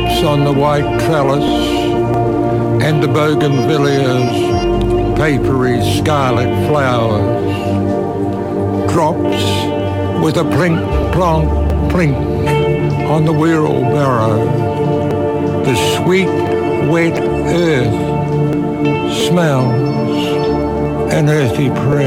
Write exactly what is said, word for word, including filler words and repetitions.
drops on the white trellis and the bougainvillea's papery scarlet flowers. Drops with a plink, plonk, plink on the wheelbarrow. The sweet, wet earth smells an earthy prayer.